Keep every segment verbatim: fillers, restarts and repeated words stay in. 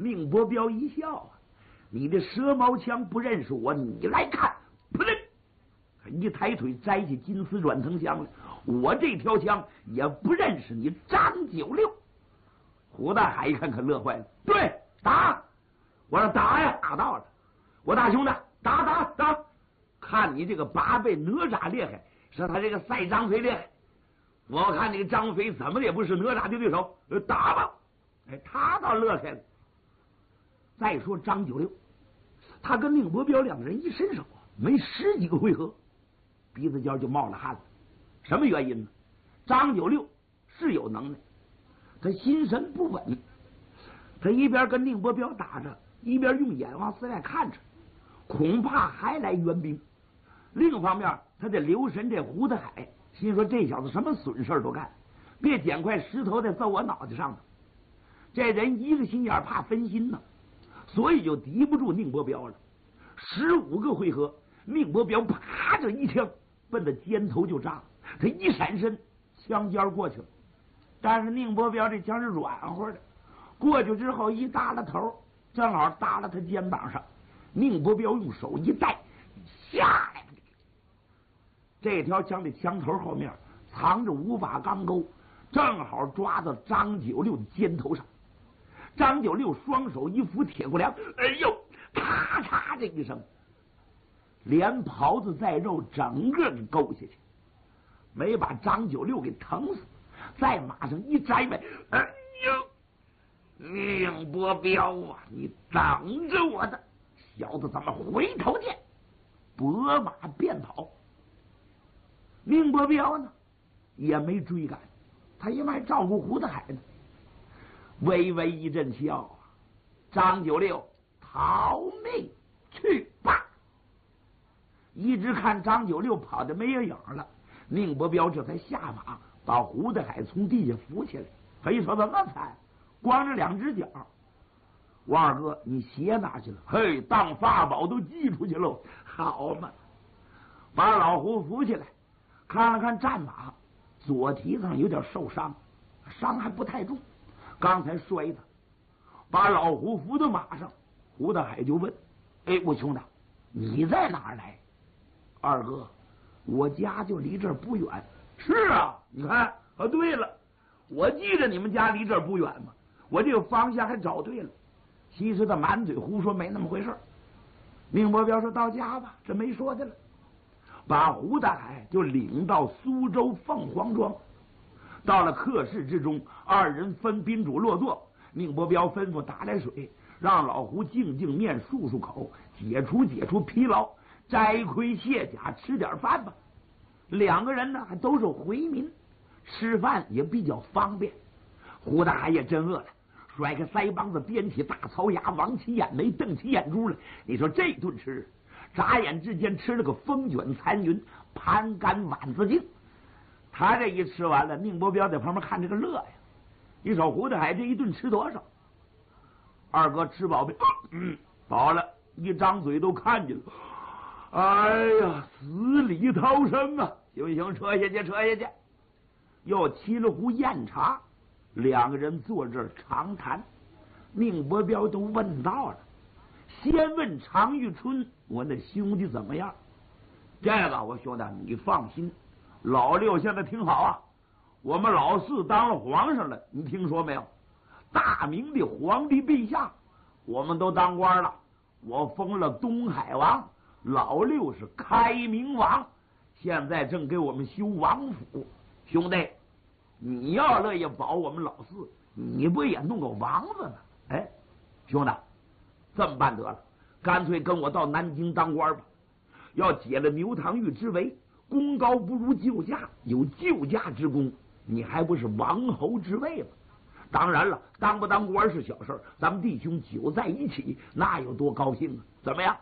宁伯彪一笑啊，你的蛇毛枪不认识我，你来看，扑棱，一抬腿摘起金丝软藤枪来。我这条枪也不认识你张九六。胡大海一看可乐坏了，对，打！我说打呀，打到了。我大兄弟，打打打！看你这个八倍哪吒厉害，是他这个赛张飞厉害。我看那个张飞怎么也不是哪吒的对手，打吧！哎，他倒乐开了。再说张九六，他跟宁伯彪两个人一伸手，没十几个回合，鼻子尖就冒了汗了。什么原因呢？张九六是有能耐，他心神不稳，他一边跟宁伯彪打着，一边用眼往四外看着，恐怕还来援兵。另一方面，他得留神这胡大海，心说这小子什么损事都干，别捡块石头再揍我脑袋上头。这人一个心眼怕分心呢，所以就敌不住宁伯彪了。十五个回合，宁伯彪啪着一枪奔着肩头就扎，他一闪身，枪尖过去了。但是宁伯彪这枪是软和的，过去之后一耷拉头，正好搭了他肩膀上。宁伯彪用手一带，下来。这条枪的枪头后面藏着五把钢钩，正好抓到张九六的肩头上。张九六双手一扶铁骨梁，哎呦，咔嚓这一声，连袍子带肉整个给勾下去，没把张九六给疼死，在马上一摘呗，哎呦，宁伯彪啊，你等着我的，小子，咱们回头见！拨马便跑。宁伯彪呢也没追赶，他因为照顾胡大海呢，微微一阵笑啊，张九六逃命去吧！一直看张九六跑的没影了，宁伯彪这才下马，把胡大海从地下扶起来。嘿，说怎么惨，光着两只脚。王二哥，你鞋哪去了？嘿，当法宝都寄出去喽。好嘛，把老胡扶起来，看了看战马，左蹄子上有点受伤，伤还不太重，刚才摔的。把老胡扶到马上，胡大海就问：“哎，我兄弟，你在哪儿来？”二哥，我家就离这儿不远。是啊，你看啊，对了，我记着你们家离这儿不远嘛，我这个方向还找对了。其实他满嘴胡说，没那么回事。宁伯彪说：“到家吧，这没说的了。”把胡大海就领到苏州凤凰庄。到了客室之中，二人分宾主落座。宁伯彪吩咐打来水，让老胡净净面漱漱口，解除解除疲劳，摘盔卸甲，吃点饭吧。两个人呢还都是回民，吃饭也比较方便。胡大海也真饿了，甩开腮帮子，掂起大槽牙，往起眼眉，瞪起眼珠来。你说这顿吃，眨眼之间吃了个风卷残云，盘干碗子净。他这一吃完了，宁伯彪在旁边看这个乐呀。一瞅胡大海这一顿吃多少？二哥吃饱没？嗯，饱了。一张嘴都看见了。哎呀，死里逃生啊！行行，撤下去，撤下去。又沏了壶酽茶，两个人坐这儿长谈。宁伯彪都问到了，先问常遇春，我那兄弟怎么样？这个我兄弟你放心，老六现在挺好啊。我们老四当了皇上了，你听说没有？大明的皇帝陛下，我们都当官了。我封了东海王，老六是开明王，现在正给我们修王府。兄弟，你要乐意保我们老四，你不也弄个王子呢？哎，兄弟，这么办得了，干脆跟我到南京当官吧。要解了牛堂玉之围，功高不如救驾，有救驾之功，你还不是王侯之位吗？当然了，当不当官是小事，咱们弟兄久在一起，那有多高兴啊？怎么样？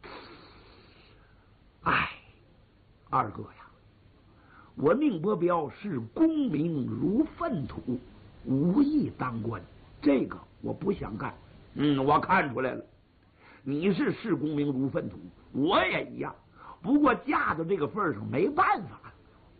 哎，二哥呀，我宁伯彪是功名如粪土，无意当官，这个我不想干。嗯，我看出来了，你是视功名如粪土，我也一样。不过嫁到这个份上，没办法了。